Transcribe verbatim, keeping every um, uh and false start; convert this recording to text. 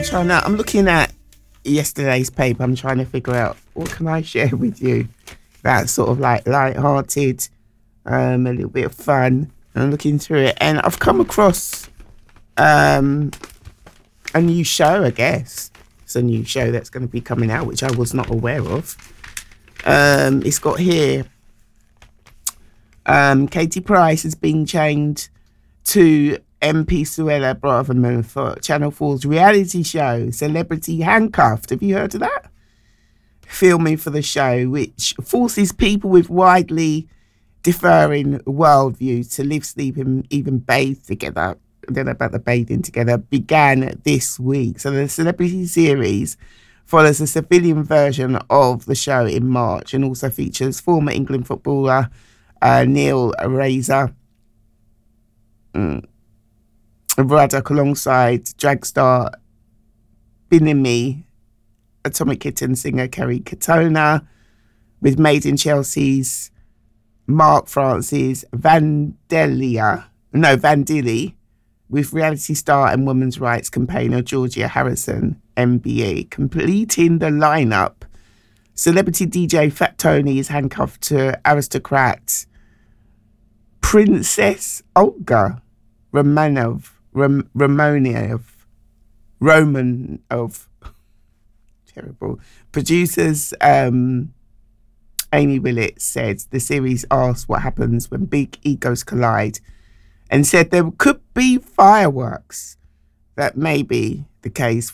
I'm trying to, I'm looking at yesterday's paper. I'm trying to figure out what can I share with you that's sort of like light-hearted, um, a little bit of fun. I'm looking through it, and I've come across um, a new show, I guess. It's a new show that's going to be coming out, which I was not aware of. Um, it's got here, um, Katie Price has been chained to M P Suella Braverman for Channel four's reality show, Celebrity Handcuffed. Have you heard of that? Filming for the show, which forces people with widely differing worldviews to live, sleep, and even bathe together. I don't know about the bathing together, began this week. So the Celebrity series follows a civilian version of the show in March and also features former England footballer uh, Neil Razor mm, Ruddock alongside drag star Binimi, Atomic Kitten singer Kerry Katona, with Made in Chelsea's Mark Francis Vandelia, no, Vandili, with reality star and women's rights campaigner Georgia Harrison, M B E. Completing the lineup, celebrity D J Fat Tony is handcuffed to aristocrat Princess Olga Romanov, Ram, Ramoniev, Romanov. Terrible. Producers um, Amy Willett said the series asked what happens when big egos collide and said there could be fireworks. That may be the case